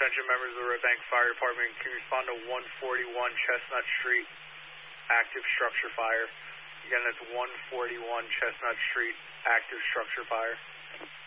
attention members of the Red Bank Fire Department. Can you respond to 141 Chestnut Street, active structure fire? Again, that's 141 Chestnut Street, active structure fire.